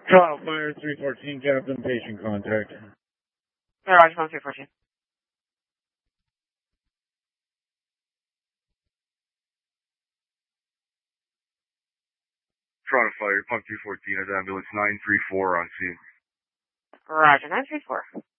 Toronto Fire 314, Captain, patient contact. Roger, 314. Toronto Fire, pump 214 at ambulance 934 on scene. Roger, 934.